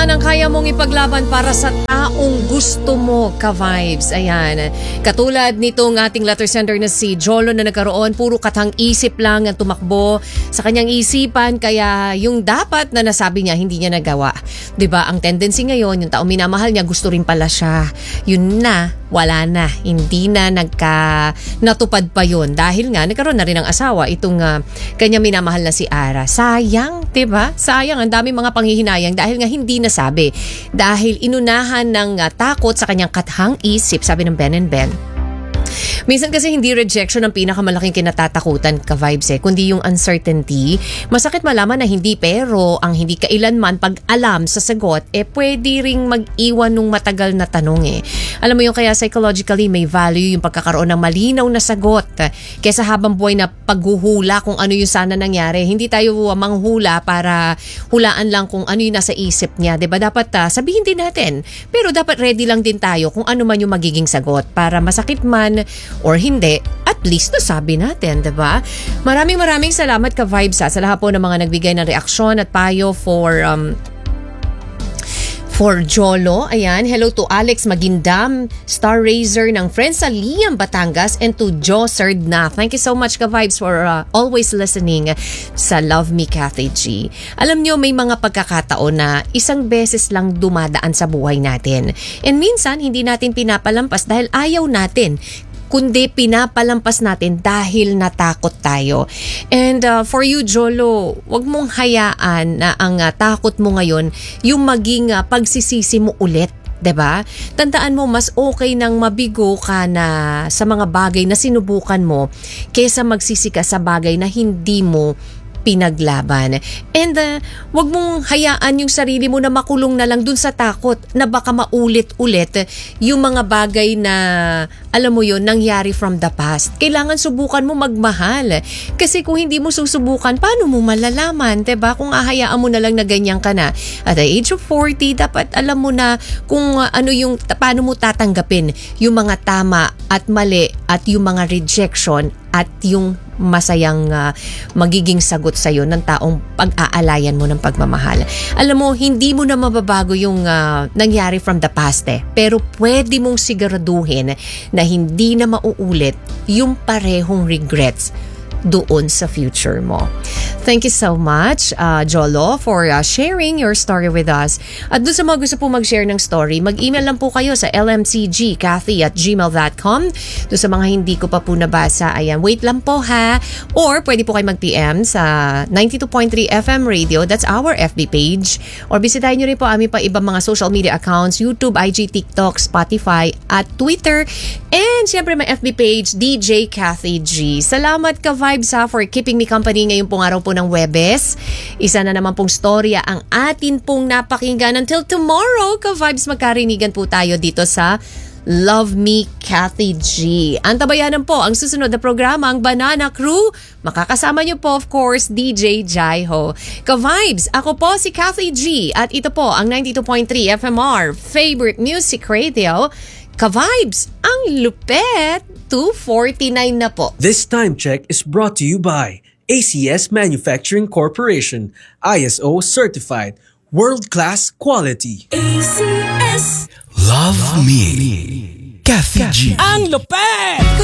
Ilan ang kaya mong ipaglaban para sa taong gusto mo, ka-vibes? Ayan. Katulad nitong ating letter sender na si Jolo na nagkaroon, puro katang isip lang ang tumakbo sa kanyang isipan, kaya yung dapat na nasabi niya, hindi niya nagawa. 'Di ba? Ang tendency ngayon, yung taong minamahal niya, gusto rin pala siya. Yun na, wala na. Hindi na natupad pa yun. Dahil nga, nagkaroon na rin ng asawa itong kanya minamahal na si Ara. Sayang, 'di ba? Sayang, ang dami mga panghihinayang dahil nga hindi nasabi. Dahil inunahan ng takot sa kanyang kathang isip, sabi ng Ben and Ben. Minsan kasi hindi rejection ang pinakamalaking kinatatakutan, ka-vibes kundi yung uncertainty. Masakit malaman na hindi, pero ang hindi kailanman pag-alam sa sagot, pwede ring mag-iwan ng matagal na tanong Alam mo yung kaya psychologically may value yung pagkakaroon ng malinaw na sagot kesa habang buhay na paghuhula kung ano yung sana nangyari. Hindi tayo manghula para hulaan lang kung ano yung nasa isip niya. Diba? Dapat sabihin din natin. Pero dapat ready lang din tayo kung ano man yung magiging sagot para masakit man or hindi, at least nasabi natin, diba? Maraming salamat, ka-vibes sa lahat po ng mga nagbigay ng reaksyon at payo for Jolo. Ayan, hello to Alex Magindam, Star Raiser ng Friends sa Liam, Batangas, and to Joe Sardna. Thank you so much, ka-vibes, for always listening sa Love Me, Kathy G. Alam nyo, may mga pagkakataon na isang beses lang dumadaan sa buhay natin. And minsan, hindi natin pinapalampas dahil ayaw natin, kundi pinapalampas natin dahil natakot tayo. And for you, Jolo, wag mong hayaan na ang takot mo ngayon yung maging pagsisisi mo ulit. 'Di ba? Tandaan mo, mas okay nang mabigo ka na sa mga bagay na sinubukan mo kaysa magsisi ka sa bagay na hindi mo pinaglaban. And wag mong hayaan yung sarili mo na makulong na lang dun sa takot na baka maulit-ulit yung mga bagay na, alam mo yun, nangyari from the past. Kailangan subukan mo magmahal. Kasi kung hindi mo susubukan, paano mo malalaman? Diba? Kung ahayaan mo na lang na ganyan ka na. At the age of 40, dapat alam mo na kung paano mo tatanggapin yung mga tama at mali at yung mga rejection at yung masayang magiging sagot sa'yo ng taong pag-aalayan mo ng pagmamahal. Alam mo, hindi mo na mababago yung nangyari from the past pero pwede mong siguraduhin na hindi na mauulit yung parehong regrets doon sa future mo. Thank you so much, Jolo, for sharing your story with us. At doon sa mga gusto po mag-share ng story, mag-email lang po kayo sa lmcgkathy@gmail.com. Doon sa mga hindi ko pa po nabasa, ayan, wait lang po ha. Or pwede po kayo mag-PM sa 92.3 FM Radio, that's our FB page. Or bisitahin nyo rin po aming pa ibang mga social media accounts, YouTube, IG, TikTok, Spotify, at Twitter. And syempre may FB page, DJ Kathy G. Salamat, ka-vibes for keeping me company ngayong pong araw po ng Webes. Isa na naman pong storya ang atin pong napakinggan. Until tomorrow, ka-vibes, magkarinigan po tayo dito sa Love Me, Kathy G. Antabayanan po ang susunod na programa, ang Banana Crew. Makakasama niyo po, of course, DJ Jaiho. Ka-vibes, ako po si Kathy G. At ito po ang 92.3 FMR Favorite Music Radio. Ka-vibes, ang lupet, 2:49 na po. This time check is brought to you by ACS Manufacturing Corporation, ISO certified, world-class quality. ACS. Love Me, Kathy G. Ang lupet!